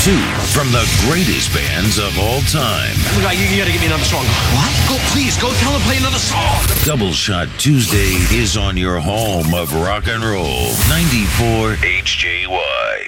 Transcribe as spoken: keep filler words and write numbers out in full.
Two from the greatest bands of all time. Look, you, you gotta get me another song. What? Go, please, go tell him to play another song. Double Shot Tuesday is on your home of rock and roll. ninety-four H J Y.